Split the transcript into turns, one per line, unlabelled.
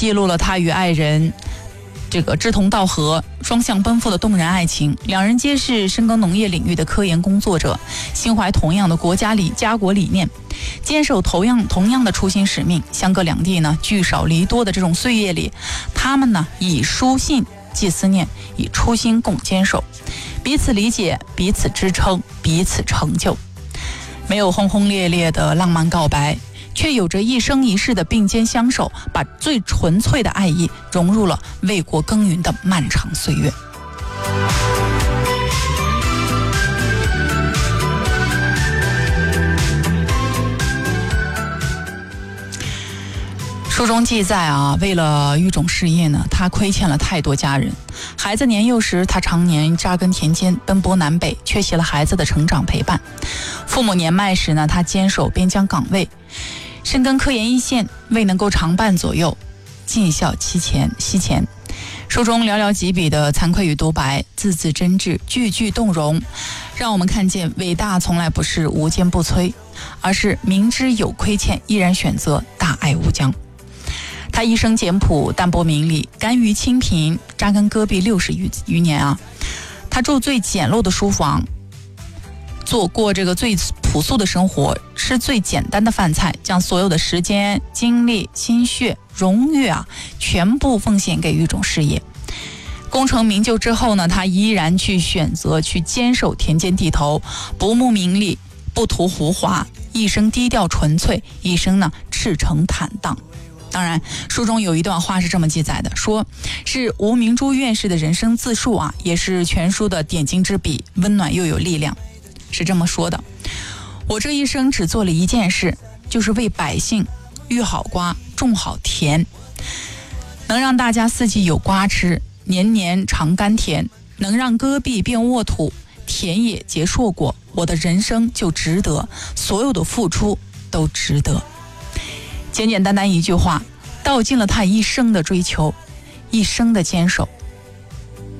记录了他与爱人志同道合、双向奔赴的动人爱情。两人皆是深耕农业领域的科研工作者，心怀同样的家国理念，坚守同样的初心使命。相隔两地呢，聚少离多的这种岁月里，他们呢以书信寄思念，以初心共坚守，彼此理解，彼此支撑，彼此成就。没有轰轰烈烈的浪漫告白，却有着一生一世的并肩相守，把最纯粹的爱意融入了为国耕耘的漫长岁月。书中记载啊，为了育种事业呢，他亏欠了太多家人。孩子年幼时，他常年扎根田间，奔波南北，缺席了孩子的成长陪伴。父母年迈时呢，他坚守边疆岗位，深耕科研一线，未能够常伴左右，尽孝西前。书中寥寥几笔的惭愧与独白，字字真挚，句句动容，让我们看见伟大从来不是无坚不摧，而是明知有亏欠，依然选择大爱无疆。他一生简朴，淡泊名利，甘于清贫，扎根戈壁60余年啊。他住最简陋的书房，做过最朴素的生活，吃最简单的饭菜，将所有的时间、精力、心血、荣誉啊，全部奉献给育种事业。功成名就之后呢，他依然选择坚守田间地头，不慕名利，不图浮华，一生低调纯粹，一生呢赤诚坦荡。当然，书中有一段话是这么记载的，说是吴明珠院士的人生自述啊，也是全书的点睛之笔，温暖又有力量。是这么说的：我这一生只做了一件事，就是为百姓育好瓜，种好田，能让大家四季有瓜吃，年年尝甘甜，能让戈壁变沃土，田野结硕果，我的人生就值得，所有的付出都值得。简简单单一句话，道尽了他一生的追求，一生的坚守，